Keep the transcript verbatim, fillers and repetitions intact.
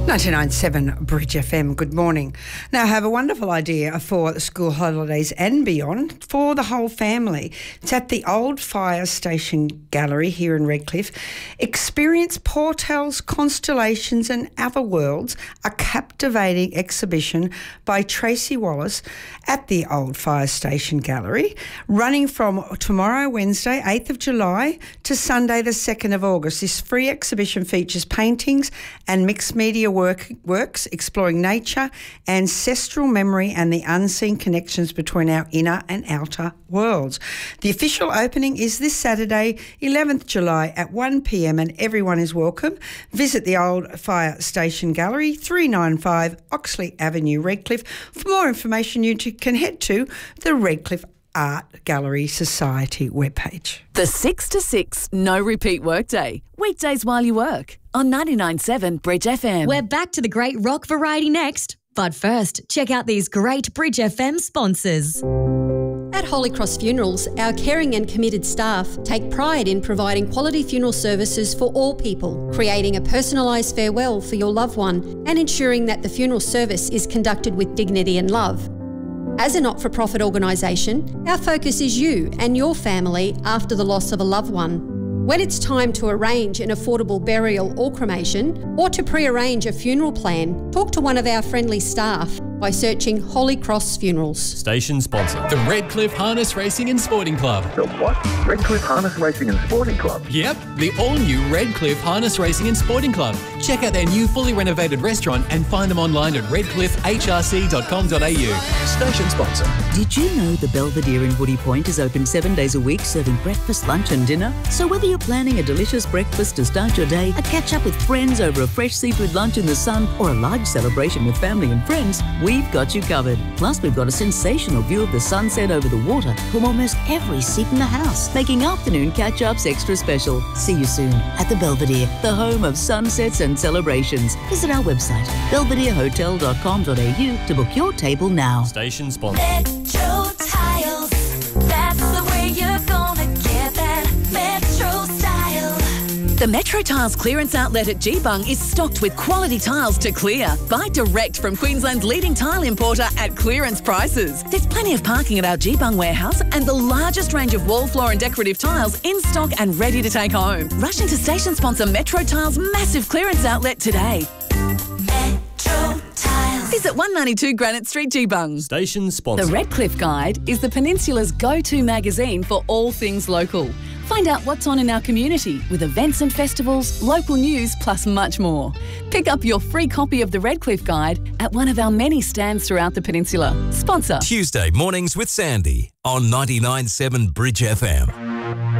ninety-nine point seven Bridge F M, good morning. Now, I have a wonderful idea for the school holidays and beyond for the whole family. It's at the Old Fire Station Gallery here in Redcliffe. Experience portals, constellations and other worlds, a captivating exhibition by Tracy Wallace at the Old Fire Station Gallery, running from tomorrow, Wednesday, eighth of July, to Sunday, the second of August. This free exhibition features paintings and mixed media work, works exploring nature, ancestral memory and the unseen connections between our inner and outer worlds. The official opening is this Saturday, eleventh of July at one p m and everyone is welcome. Visit the Old Fire Station Gallery, three ninety-five Oxley Avenue, Redcliffe. For more information, you can head to the Redcliffe Art Gallery Society webpage. The six to six no repeat workday. Weekdays while you work on ninety-nine point seven Bridge F M. We're back to the great rock variety next. But first, check out these great Bridge F M sponsors. At Holy Cross Funerals, our caring and committed staff take pride in providing quality funeral services for all people, creating a personalised farewell for your loved one and ensuring that the funeral service is conducted with dignity and love. As a not-for-profit organisation, our focus is you and your family after the loss of a loved one. When it's time to arrange an affordable burial or cremation, or to pre-arrange a funeral plan, talk to one of our friendly staff by searching Holy Cross Funerals. Station sponsor, the Redcliffe Harness Racing and Sporting Club. The what? Redcliffe Harness Racing and Sporting Club? Yep, the all-new Redcliffe Harness Racing and Sporting Club. Check out their new fully renovated restaurant and find them online at redcliffe h r c dot com dot a u. Station sponsor. Did you know the Belvedere in Woody Point is open seven days a week, serving breakfast, lunch and dinner? So whether you're planning a delicious breakfast to start your day, a catch-up with friends over a fresh seafood lunch in the sun, or a large celebration with family and friends, we've got you covered. Plus, we've got a sensational view of the sunset over the water from almost every seat in the house, making afternoon catch-ups extra special. See you soon at the Belvedere, the home of sunsets and celebrations. Visit our website, belvedere hotel dot com dot a u, to book your table now. Station sponsor. Metro Tiles, that's the way you're gonna get that Metro style. The Metro Tiles clearance outlet at Geebung is stocked with quality tiles to clear. Buy direct from Queensland's leading tile importer at clearance prices. There's plenty of parking at our Geebung warehouse and the largest range of wall, floor and decorative tiles in stock and ready to take home. Rush into station sponsor Metro Tiles' massive clearance outlet today. Metro Tiles. Visit one ninety-two Granite Street, Geebung. Station sponsor. The Redcliffe Guide is the Peninsula's go-to magazine for all things local. Find out what's on in our community with events and festivals, local news, plus much more. Pick up your free copy of the Redcliffe Guide at one of our many stands throughout the peninsula. Sponsor. Tuesday mornings with Sandy on ninety-nine point seven Bridge F M.